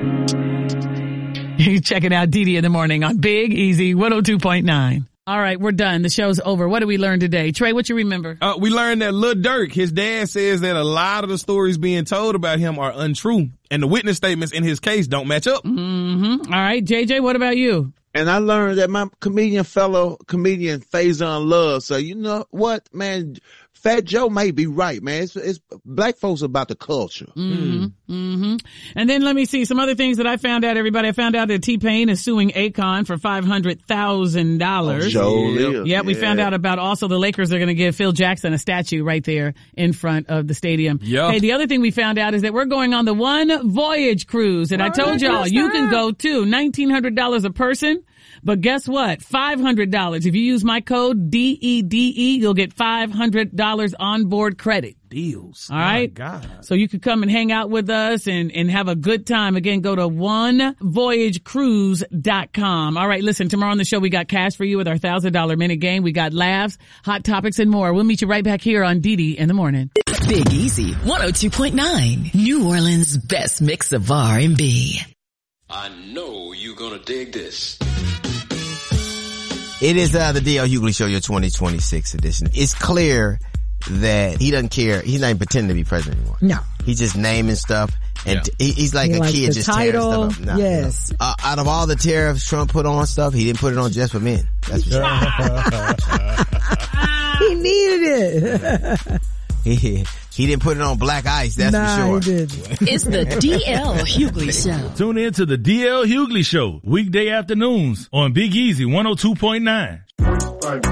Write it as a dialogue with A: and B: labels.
A: You're checking out Dee Dee in the morning on Big Easy 102.9. All right, we're done. The show's over. What did we learn today? Trey, what you remember?
B: We learned that Lil Durk, his dad says that a lot of the stories being told about him are untrue, and the witness statements in his case don't match up.
A: Mm-hmm. All right, JJ, what about you?
C: And I learned that my fellow comedian Faison Love. So you know what, man? Fat Joe may be right, man. It's black folks about the culture.
A: Mm-hmm. Mm-hmm. And then let me see some other things that I found out, everybody. I found out that T-Pain is suing Akon for $500,000.
C: Oh,
A: yeah, we found out about also the Lakers are going to give Phil Jackson a statue right there in front of the stadium.
B: Yep.
A: Hey, the other thing we found out is that we're going on the One Voyage cruise. And I told y'all, you can go too. $1,900 a person. But guess what? $500. If you use my code DEDE, you'll get $500 onboard credit.
B: Deals.
A: All right.
B: My God.
A: So you could come and hang out with us and have a good time. Again, go to onevoyagecruise.com. All right. Listen, tomorrow on the show, we got cash for you with our $1,000 minute game. We got laughs, hot topics, and more. We'll meet you right back here on Dee Dee in the morning.
D: Big Easy 102.9. New Orleans' best mix of R&B.
E: I know you're gonna dig this.
F: It is the D.L. Hughley Show, your 2026 edition. It's clear that he doesn't care. He's not even pretending to be president anymore.
G: No.
F: He's just naming stuff, and he's like a kid just tearing stuff up. No,
G: yes.
F: no. Out of all the tariffs Trump put on stuff, he didn't put it on just for men. That's for sure.
G: He needed it.
F: He didn't put it on black ice, that's for sure.
G: He didn't.
D: It's the D.L. Hughley Show.
H: Tune in to the D.L. Hughley Show, weekday afternoons on Big Easy 102.9.